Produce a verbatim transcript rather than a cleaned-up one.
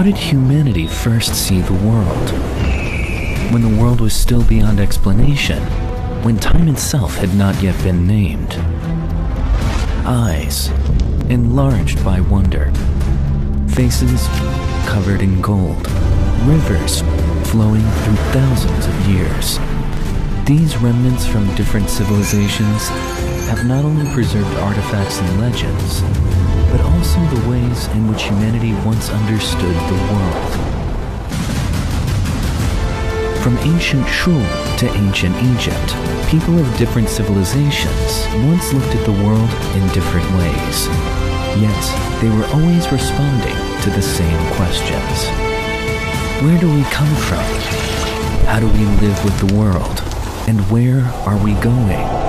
How did humanity first see the world? When the world was still beyond explanation, when time itself had not yet been named. Eyes, enlarged by wonder. Faces covered in gold. Rivers flowing through thousands of years. These remnants from different civilizations have not only preserved artifacts and legends, but also the ways in which humanity once understood the world. From ancient Shul to ancient Egypt, people of different civilizations once looked at the world in different ways. Yet, they were always responding to the same questions. Where do we come from? How do we live with the world? And where are we going?